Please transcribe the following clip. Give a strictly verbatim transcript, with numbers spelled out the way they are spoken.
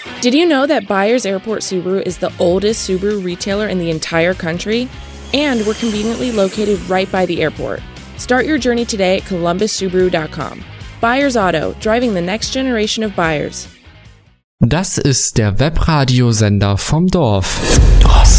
Did you know that Byers Airport Subaru is the oldest Subaru retailer in the entire country? And we're conveniently located right by the airport. Start your journey today at columbus subaru dot com. Byers Auto, driving the next generation of buyers. Das ist der Webradiosender vom Dorf. Dorf.